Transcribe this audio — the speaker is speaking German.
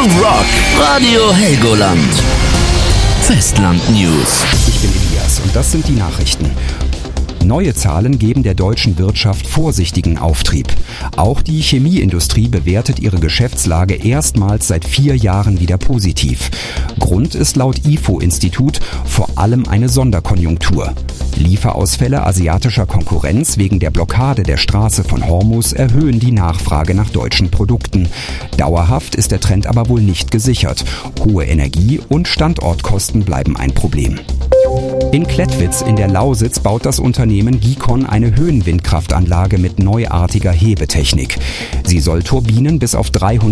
Rock, Radio Helgoland. Festland News. Ich bin Elias und das sind die Nachrichten. Neue Zahlen geben der deutschen Wirtschaft vorsichtigen Auftrieb. Auch die Chemieindustrie bewertet ihre Geschäftslage erstmals seit 4 Jahren wieder positiv. Grund ist laut IFO-Institut vor allem eine Sonderkonjunktur. Lieferausfälle asiatischer Konkurrenz wegen der Blockade der Straße von Hormuz erhöhen die Nachfrage nach deutschen Produkten. Dauerhaft ist der Trend aber wohl nicht gesichert. Hohe Energie- und Standortkosten bleiben ein Problem. In Klettwitz in der Lausitz baut das Unternehmen Gicon eine Höhenwindkraftanlage mit neuartiger Hebetechnik. Sie soll Turbinen bis auf 300